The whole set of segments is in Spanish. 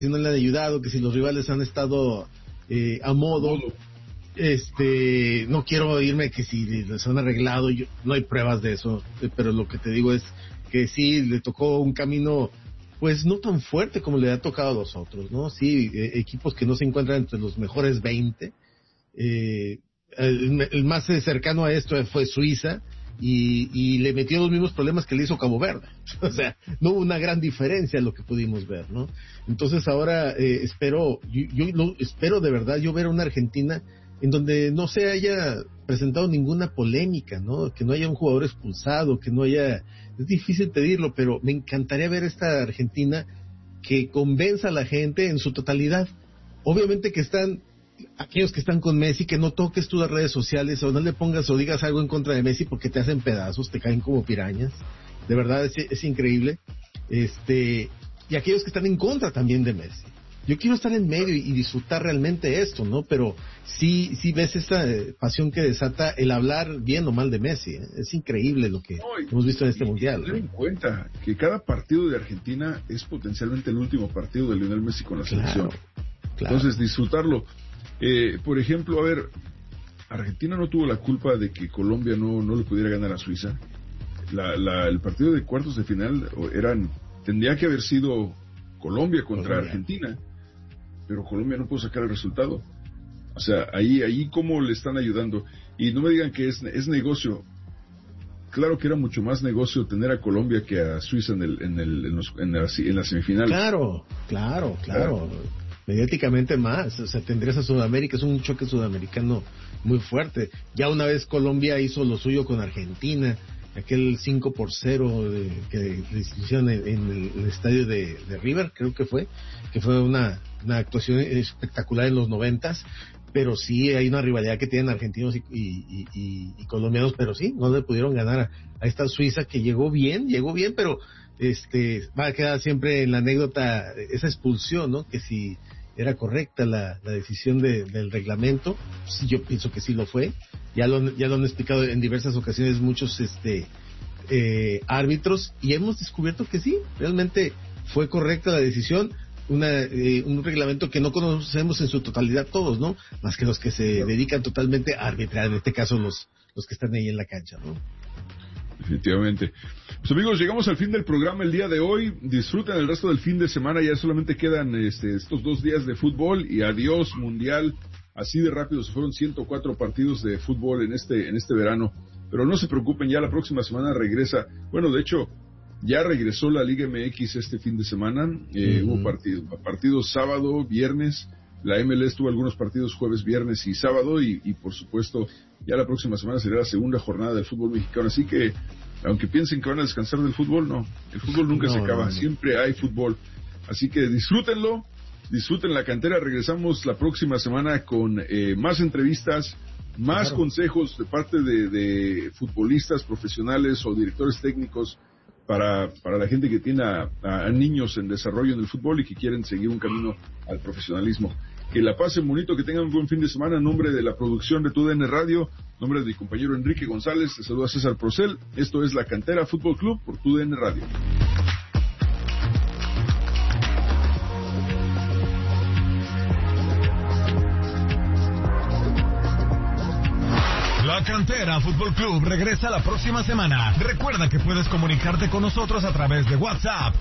si no le han ayudado, que si los rivales han estado a modo. No quiero irme que si les han arreglado, no hay pruebas de eso, pero lo que te digo es que sí le tocó un camino pues no tan fuerte como le ha tocado a los otros, ¿no? Sí, equipos que no se encuentran entre los mejores 20. El más cercano a esto fue Suiza, y le metió los mismos problemas que le hizo Cabo Verde. O sea, no hubo una gran diferencia en lo que pudimos ver, ¿no? Entonces ahora espero de verdad yo ver a una Argentina en donde no se haya presentado ninguna polémica, ¿no? Que no haya un jugador expulsado, que no haya... Es difícil pedirlo, pero me encantaría ver esta Argentina que convenza a la gente en su totalidad. Obviamente que están aquellos que están con Messi, que no toques tú las redes sociales o no le pongas o digas algo en contra de Messi porque te hacen pedazos, te caen como pirañas. De verdad es increíble. Y aquellos que están en contra también de Messi. Yo quiero estar en medio y disfrutar realmente esto, ¿no? Pero sí ves esta pasión que desata el hablar bien o mal de Messi, ¿eh? Es increíble lo que hemos visto en este mundial. Ten en cuenta que cada partido de Argentina es potencialmente el último partido de Lionel Messi con la selección. Claro. Entonces, disfrutarlo. Por ejemplo, a ver, Argentina no tuvo la culpa de que Colombia no le pudiera ganar a Suiza. El partido de cuartos de final tendría que haber sido Colombia contra Argentina, pero Colombia no pudo sacar el resultado. O sea, ahí cómo le están ayudando. Y no me digan que es negocio. Claro que era mucho más negocio tener a Colombia que a Suiza en las semifinales. Claro. Mediáticamente más, o sea, tendrías a Sudamérica, es un choque sudamericano muy fuerte. Ya una vez Colombia hizo lo suyo con Argentina, aquel 5-0 que le hicieron en el estadio de River, creo que fue una actuación espectacular en los 90s, pero sí hay una rivalidad que tienen argentinos y colombianos, pero sí, no le pudieron ganar a esta Suiza que llegó bien, pero va a quedar siempre en la anécdota esa expulsión, ¿no? Que si era correcta la decisión del reglamento, sí, yo pienso que sí lo fue. Ya lo han explicado en diversas ocasiones muchos árbitros, y hemos descubierto que sí, realmente fue correcta la decisión. Un reglamento que no conocemos en su totalidad todos, ¿no? Más que los que se dedican totalmente a arbitrar, en este caso los que están ahí en la cancha, ¿no? Definitivamente. Pues amigos, llegamos al fin del programa el día de hoy. Disfruten el resto del fin de semana. Ya solamente quedan estos 2 días de fútbol y adiós mundial. Así de rápido se fueron 104 partidos de fútbol en este verano. Pero no se preocupen, ya la próxima semana regresa. Bueno, de hecho, ya regresó la Liga MX este fin de semana. Hubo partidos sábado, viernes. La MLS tuvo algunos partidos jueves, viernes y sábado, y por supuesto ya la próxima semana será la segunda jornada del fútbol mexicano. Así que, aunque piensen que van a descansar del fútbol, no, el fútbol nunca se acaba, siempre hay fútbol. Así que disfrútenlo, disfruten la cantera. Regresamos la próxima semana con más entrevistas, más consejos de parte de futbolistas profesionales o directores técnicos para la gente que tiene a niños en desarrollo en el fútbol y que quieren seguir un camino al profesionalismo. Que la pasen bonito, que tengan un buen fin de semana. En nombre de la producción de TUDN Radio, en nombre de mi compañero Enrique González, te saluda César Procel. Esto es La Cantera Fútbol Club por TUDN Radio. La Cantera Fútbol Club regresa la próxima semana. Recuerda que puedes comunicarte con nosotros a través de WhatsApp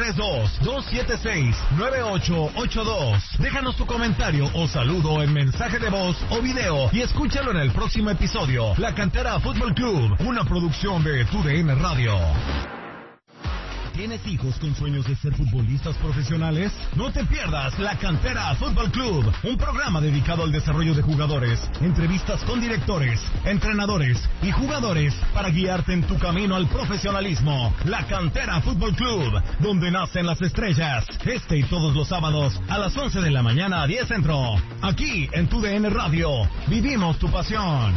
832-276-9882. Déjanos tu comentario o saludo en mensaje de voz o video y escúchalo en el próximo episodio. La Cantera Fútbol Club, una producción de TUDN Radio. ¿Tienes hijos con sueños de ser futbolistas profesionales? No te pierdas La Cantera Fútbol Club, un programa dedicado al desarrollo de jugadores, entrevistas con directores, entrenadores y jugadores para guiarte en tu camino al profesionalismo. La Cantera Fútbol Club, donde nacen las estrellas. Y todos los sábados a las 11 de la mañana a 10 Centro. Aquí en TUDN Radio, vivimos tu pasión.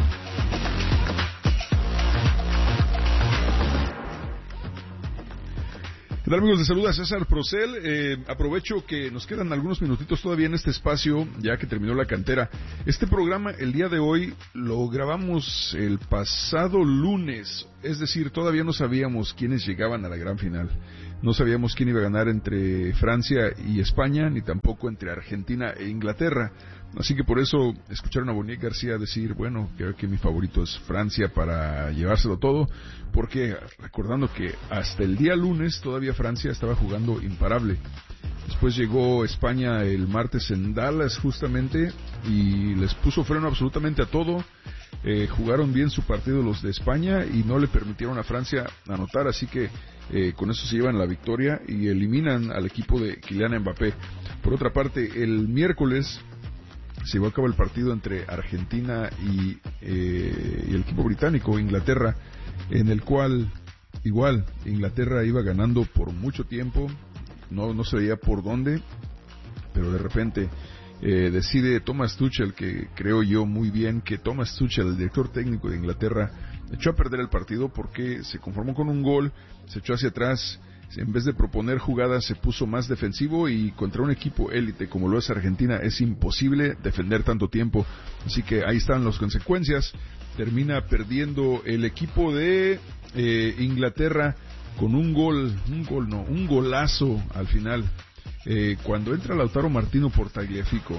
¿Qué tal, amigos? Les saluda César Procel. Aprovecho que nos quedan algunos minutitos todavía en este espacio, ya que terminó la cantera. Este programa, el día de hoy, lo grabamos el pasado lunes, es decir, todavía no sabíamos quiénes llegaban a la gran final. No sabíamos quién iba a ganar entre Francia y España, ni tampoco entre Argentina e Inglaterra. Así que por eso escucharon a Boniek García decir, bueno, creo que mi favorito es Francia para llevárselo todo, porque recordando que hasta el día lunes todavía Francia estaba jugando imparable. Después llegó España el martes en Dallas justamente y les puso freno absolutamente a todo. Jugaron bien su partido los de España y no le permitieron a Francia anotar, así que con eso se llevan la victoria y eliminan al equipo de Kylian Mbappé. Por otra parte, el miércoles se llevó a cabo el partido entre Argentina y el equipo británico, Inglaterra, en el cual igual Inglaterra iba ganando por mucho tiempo, no se veía por dónde, pero de repente decide Thomas Tuchel, que creo yo muy bien que Thomas Tuchel, el director técnico de Inglaterra, echó a perder el partido porque se conformó con un gol, se echó hacia atrás, en vez de proponer jugadas se puso más defensivo y contra un equipo élite como lo es Argentina es imposible defender tanto tiempo, así que ahí están las consecuencias. Termina perdiendo el equipo de Inglaterra con un golazo al final. Cuando entra Lautaro Martino por Tagliafico,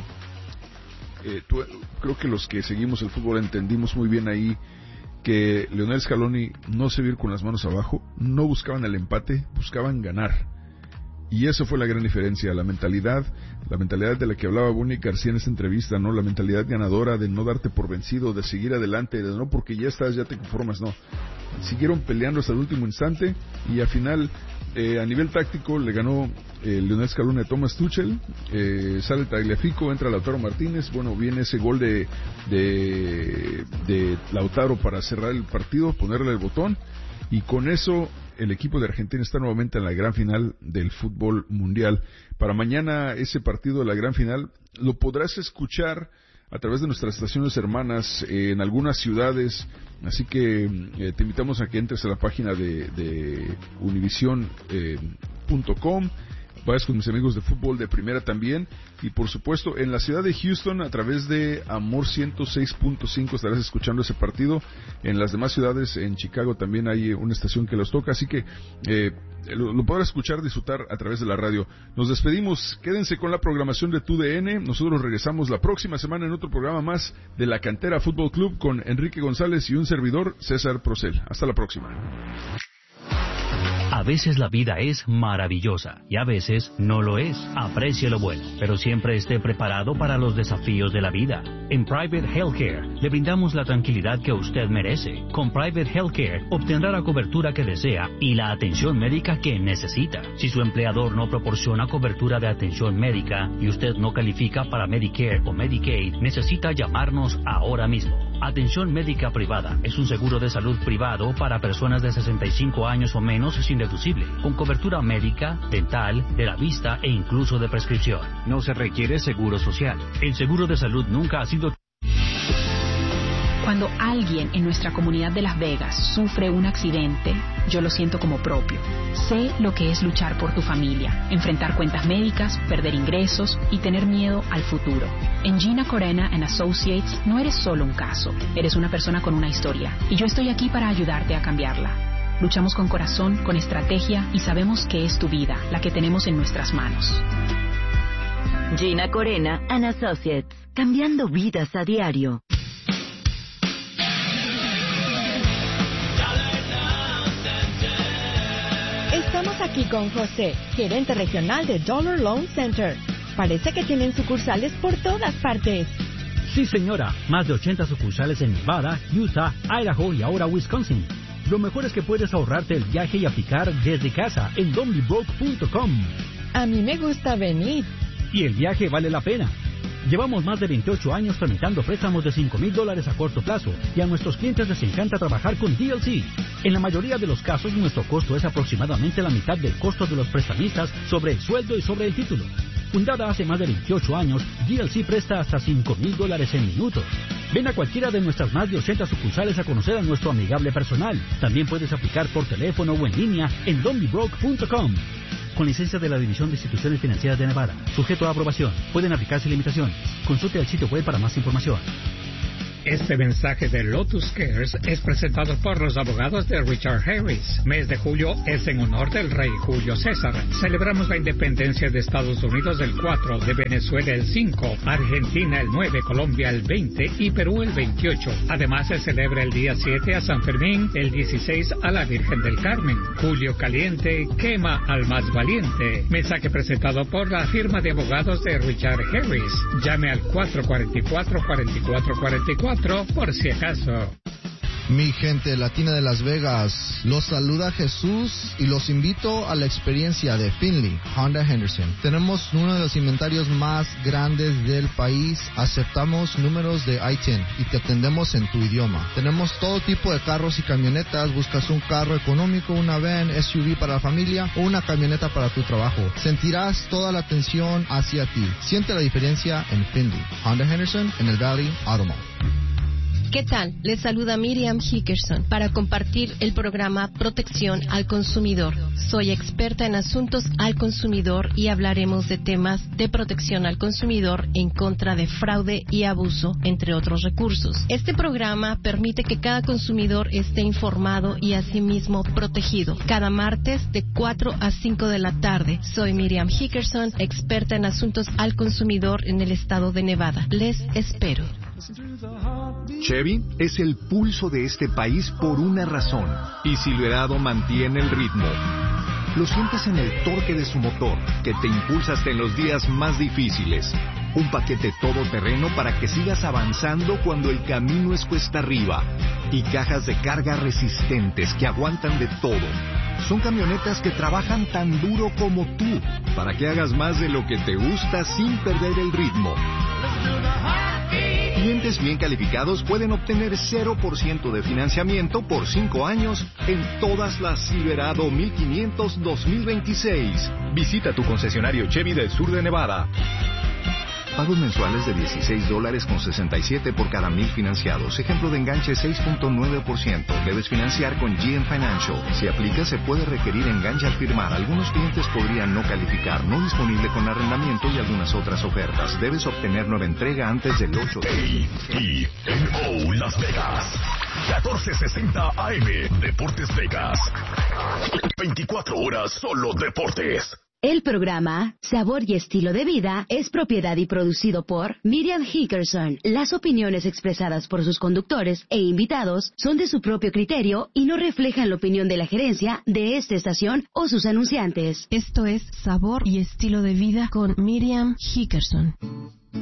creo que los que seguimos el fútbol entendimos muy bien ahí que Lionel Scaloni no se vio ir con las manos abajo, no buscaban el empate, buscaban ganar. Y eso fue la gran diferencia, la mentalidad de la que hablaba Boniek García en esta entrevista, ¿no? La mentalidad ganadora de no darte por vencido, de seguir adelante, de no porque ya estás, ya te conformas, no. Siguieron peleando hasta el último instante y al final, a nivel táctico, le ganó Lionel Scaloni a Thomas Tuchel, sale Tagliafico, entra Lautaro Martínez, bueno, viene ese gol de Lautaro para cerrar el partido, ponerle el botón, y con eso el equipo de Argentina está nuevamente en la gran final del fútbol mundial. Para mañana ese partido de la gran final lo podrás escuchar a través de nuestras estaciones hermanas en algunas ciudades, así que te invitamos a que entres a la página de univision.com, vayas con mis amigos de fútbol de primera también, y por supuesto en la ciudad de Houston a través de Amor 106.5 estarás escuchando ese partido. En las demás ciudades, en Chicago también hay una estación que los toca, así que lo podrás escuchar, disfrutar a través de la radio. Nos despedimos, quédense con la programación de TUDN, nosotros regresamos la próxima semana en otro programa más de La Cantera Fútbol Club con Enrique González y un servidor, César Procel. Hasta la próxima. A veces la vida es maravillosa y a veces no lo es. Aprecie lo bueno, pero siempre esté preparado para los desafíos de la vida. En Private Healthcare le brindamos la tranquilidad que usted merece. Con Private Healthcare obtendrá la cobertura que desea y la atención médica que necesita. Si su empleador no proporciona cobertura de atención médica y usted no califica para Medicare o Medicaid, necesita llamarnos ahora mismo. Atención médica privada es un seguro de salud privado para personas de 65 años o menos sin deducible, con cobertura médica, dental, de la vista e incluso de prescripción. No se requiere seguro social. El seguro de salud nunca ha sido... Cuando alguien en nuestra comunidad de Las Vegas sufre un accidente, yo lo siento como propio. Sé lo que es luchar por tu familia, enfrentar cuentas médicas, perder ingresos y tener miedo al futuro. En Gina Corena & Associates no eres solo un caso, eres una persona con una historia y yo estoy aquí para ayudarte a cambiarla. Luchamos con corazón, con estrategia y sabemos que es tu vida la que tenemos en nuestras manos. Gina Corena & Associates, cambiando vidas a diario. Estamos aquí con José, gerente regional de Dollar Loan Center. Parece que tienen sucursales por todas partes. Sí, señora. Más de 80 sucursales en Nevada, Utah, Idaho y ahora Wisconsin. Lo mejor es que puedes ahorrarte el viaje y aplicar desde casa en donbybroke.com. A mí me gusta venir. Y el viaje vale la pena. Llevamos más de 28 años tramitando préstamos de $5,000 a corto plazo y a nuestros clientes les encanta trabajar con DLC. En la mayoría de los casos, nuestro costo es aproximadamente la mitad del costo de los prestamistas sobre el sueldo y sobre el título. Fundada hace más de 28 años, DLC presta hasta $5,000 en minutos. Ven a cualquiera de nuestras más de 80 sucursales a conocer a nuestro amigable personal. También puedes aplicar por teléfono o en línea en donbybroke.com. Con licencia de la División de Instituciones Financieras de Nevada. Sujeto a aprobación. Pueden aplicarse limitaciones. Consulte el sitio web para más información. Este mensaje de Lotus Cares es presentado por los abogados de Richard Harris. Mes de julio es en honor del rey Julio César. Celebramos la independencia de Estados Unidos el 4, de Venezuela el 5, Argentina el 9, Colombia el 20 y Perú el 28. Además se celebra el día 7 a San Fermín, el 16 a la Virgen del Carmen. Julio caliente quema al más valiente. Mensaje presentado por la firma de abogados de Richard Harris. Llame al 444-4444 por si acaso. Mi gente latina de Las Vegas, los saluda Jesús y los invito a la experiencia de Finley Honda Henderson. Tenemos uno de los inventarios más grandes del país, aceptamos números de I-10 y te atendemos en tu idioma. Tenemos todo tipo de carros y camionetas, buscas un carro económico, una van, SUV para la familia o una camioneta para tu trabajo. Sentirás toda la atención hacia ti. Siente la diferencia en Finley Honda Henderson en el Valley Auto Mall. ¿Qué tal? Les saluda Miriam Hickerson para compartir el programa Protección al Consumidor. Soy experta en asuntos al consumidor y hablaremos de temas de protección al consumidor en contra de fraude y abuso, entre otros recursos. Este programa permite que cada consumidor esté informado y asimismo protegido. Cada martes de 4 a 5 de la tarde. Soy Miriam Hickerson, experta en asuntos al consumidor en el estado de Nevada. Les espero. Chevy es el pulso de este país por una razón, y Silverado mantiene el ritmo. Lo sientes en el torque de su motor, que te impulsa hasta en los días más difíciles. Un paquete todoterreno para que sigas avanzando cuando el camino es cuesta arriba. Y cajas de carga resistentes que aguantan de todo. Son camionetas que trabajan tan duro como tú, para que hagas más de lo que te gusta sin perder el ritmo. Clientes bien calificados pueden obtener 0% de financiamiento por 5 años en todas las Silverado 1500 2026. Visita tu concesionario Chevy del sur de Nevada. Pagos mensuales de $16.67 por cada 1,000 financiados. Ejemplo de enganche 6.9%. Debes financiar con GM Financial. Si aplica, se puede requerir enganche al firmar. Algunos clientes podrían no calificar. No disponible con arrendamiento y algunas otras ofertas. Debes obtener nueva entrega antes del 8 de KENO Las Vegas. 1460 AM. Deportes Vegas. 24 horas solo deportes. El programa Sabor y Estilo de Vida es propiedad y producido por Miriam Hickerson. Las opiniones expresadas por sus conductores e invitados son de su propio criterio y no reflejan la opinión de la gerencia de esta estación o sus anunciantes. Esto es Sabor y Estilo de Vida con Miriam Hickerson.